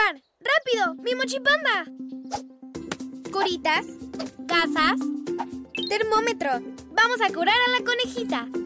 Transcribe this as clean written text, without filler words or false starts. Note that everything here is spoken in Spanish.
curar! ¡Rápido! ¡Mi mochipanda! Curitas, gasas, termómetro. ¡Vamos a curar a la conejita!